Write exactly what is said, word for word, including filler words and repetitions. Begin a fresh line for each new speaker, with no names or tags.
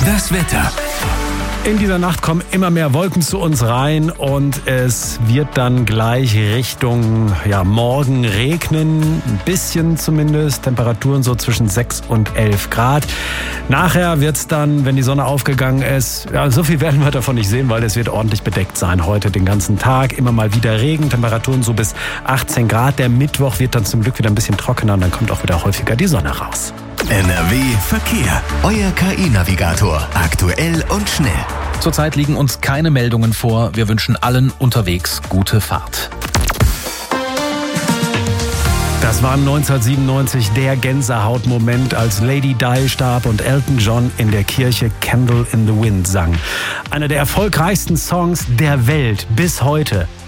Das Wetter.
In dieser Nacht kommen immer mehr Wolken zu uns rein und es wird dann gleich Richtung ja, Morgen regnen. Ein bisschen zumindest. Temperaturen so zwischen sechs und elf Grad. Nachher wird es dann, wenn die Sonne aufgegangen ist, ja, so viel werden wir davon nicht sehen, weil es wird ordentlich bedeckt sein heute den ganzen Tag. Immer mal wieder Regen, Temperaturen so bis achtzehn Grad. Der Mittwoch wird dann zum Glück wieder ein bisschen trockener und dann kommt auch wieder häufiger die Sonne raus.
N R W Verkehr. Euer K I-Navigator. Aktuell und schnell.
Zurzeit liegen uns keine Meldungen vor. Wir wünschen allen unterwegs gute Fahrt.
Das war neunzehnhundertsiebenundneunzig der Gänsehautmoment, als Lady Di starb und Elton John in der Kirche Candle in the Wind sang. Einer der erfolgreichsten Songs der Welt bis heute.